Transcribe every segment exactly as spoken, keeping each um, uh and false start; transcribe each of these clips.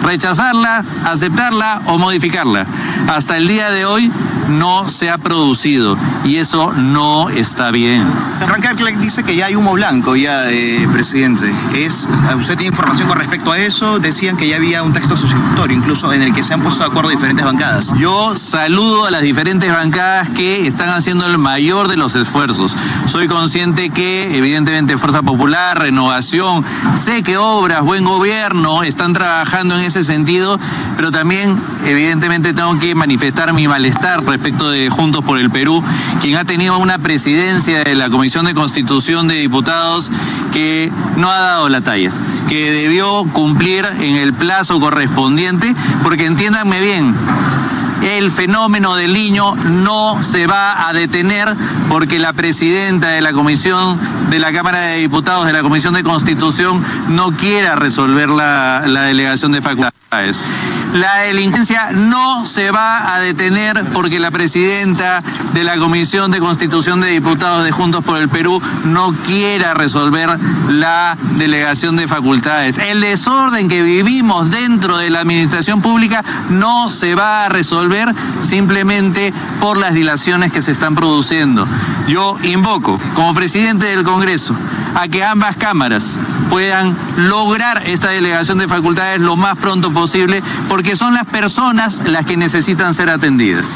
rechazarla, aceptarla o modificarla. Hasta el día de hoy no se ha producido y eso no está bien. Frank Kerkleck dice que ya hay humo blanco, ya, eh, presidente. ¿Es, ¿Usted tiene información con respecto a eso? Decían que ya había un texto sustitutorio, incluso en el que se han puesto de acuerdo diferentes bancadas. Yo saludo a las diferentes bancadas que están haciendo el mayor de los esfuerzos. Soy consciente que, evidentemente, Fuerza Popular, Renovación, sé que Obras, Buen Gobierno están trabajando en ese sentido, pero también, evidentemente, tengo que manifestar mi malestar respecto de Juntos por el Perú, quien ha tenido una presidencia de la Comisión de Constitución de Diputados que no ha dado la talla, que debió cumplir en el plazo correspondiente, porque entiéndanme bien, el fenómeno del Niño no se va a detener porque la presidenta de la Comisión de la Cámara de Diputados de la Comisión de Constitución no quiera resolver la, la delegación de facultades. La delincuencia no se va a detener porque la presidenta de la Comisión de Constitución de Diputados de Juntos por el Perú no quiera resolver la delegación de facultades. El desorden que vivimos dentro de la administración pública no se va a resolver simplemente por las dilaciones que se están produciendo. Yo invoco, como presidente del Congreso, a que ambas cámaras puedan lograr esta delegación de facultades lo más pronto posible, porque son las personas las que necesitan ser atendidas.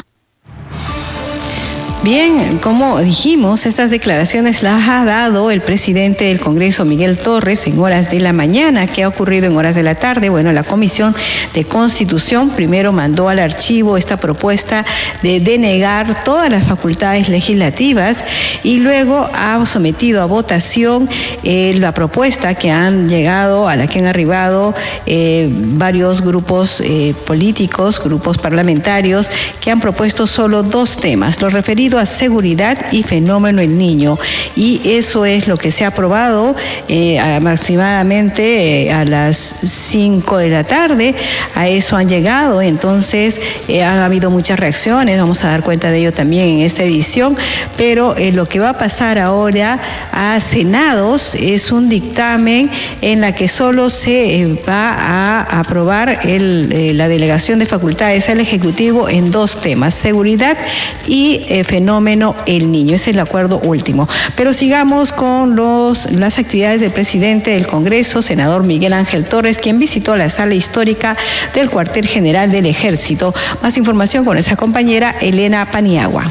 Bien, como dijimos, estas declaraciones las ha dado el presidente del Congreso, Miguel Torres, en horas de la mañana. ¿Qué ha ocurrido en horas de la tarde? Bueno, la Comisión de Constitución primero mandó al archivo esta propuesta de denegar todas las facultades legislativas y luego ha sometido a votación eh, la propuesta que han llegado, a la que han arribado eh, varios grupos eh, políticos, grupos parlamentarios, que han propuesto solo dos temas, los referidos a seguridad y fenómeno El Niño, y eso es lo que se ha aprobado eh, aproximadamente eh, a las cinco de la tarde. A eso han llegado, entonces eh, han habido muchas reacciones, vamos a dar cuenta de ello también en esta edición, pero eh, lo que va a pasar ahora a Senados es un dictamen en la que solo se eh, va a aprobar el, eh, la delegación de facultades al Ejecutivo en dos temas, seguridad y eh, fenómeno fenómeno El Niño. Ese es el acuerdo último. Pero sigamos con los, las actividades del presidente del Congreso, senador Miguel Ángel Torres, quien visitó la sala histórica del cuartel general del Ejército. Más información con nuestra compañera Elena Paniagua.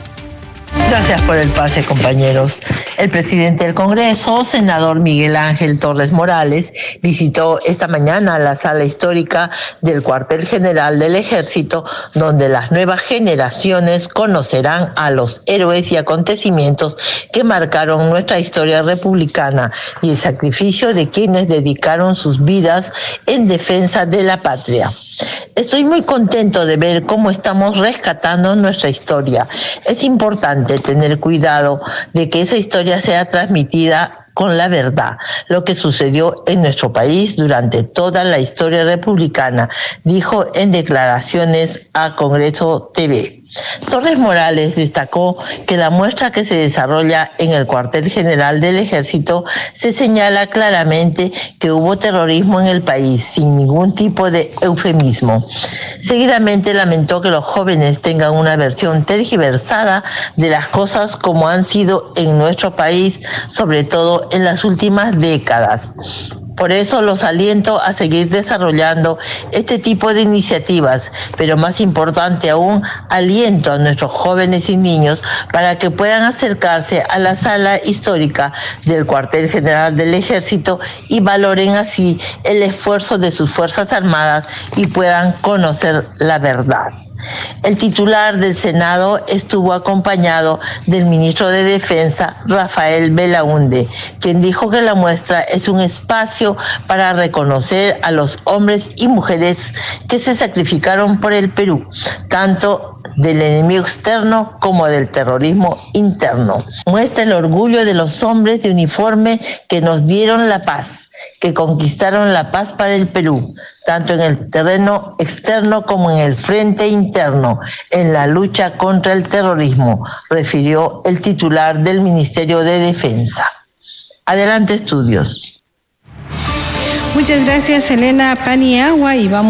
Gracias por el pase, compañeros. El presidente del Congreso, senador Miguel Ángel Torres Morales, visitó esta mañana la sala histórica del cuartel general del Ejército, donde las nuevas generaciones conocerán a los héroes y acontecimientos que marcaron nuestra historia republicana y el sacrificio de quienes dedicaron sus vidas en defensa de la patria. Estoy muy contento de ver cómo estamos rescatando nuestra historia. Es importante tener cuidado de que esa historia sea transmitida con la verdad, lo que sucedió en nuestro país durante toda la historia republicana, dijo en declaraciones a Congreso T V. Torres Morales destacó que la muestra que se desarrolla en el cuartel general del Ejército se señala claramente que hubo terrorismo en el país sin ningún tipo de eufemismo. Seguidamente lamentó que los jóvenes tengan una versión tergiversada de las cosas como han sido en nuestro país, sobre todo en las últimas décadas. Por eso los aliento a seguir desarrollando este tipo de iniciativas, pero más importante aún, aliento a nuestros jóvenes y niños para que puedan acercarse a la sala histórica del cuartel general del Ejército y valoren así el esfuerzo de sus Fuerzas Armadas y puedan conocer la verdad. El titular del Senado estuvo acompañado del ministro de Defensa, Rafael Belaúnde, quien dijo que la muestra es un espacio para reconocer a los hombres y mujeres que se sacrificaron por el Perú, tanto del enemigo externo como del terrorismo interno. Muestra el orgullo de los hombres de uniforme que nos dieron la paz, que conquistaron la paz para el Perú, tanto en el terreno externo como en el frente interno, en la lucha contra el terrorismo, refirió el titular del Ministerio de Defensa. Adelante, estudios. Muchas gracias, Elena Paniagua, y vamos